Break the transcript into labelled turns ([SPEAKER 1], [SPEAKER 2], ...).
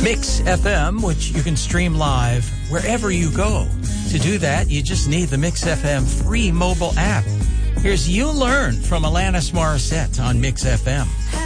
[SPEAKER 1] Mix FM, which you can stream live wherever you go. To do that, you just need the Mix FM free mobile app. Here's You Learn from Alanis Morissette on Mix FM.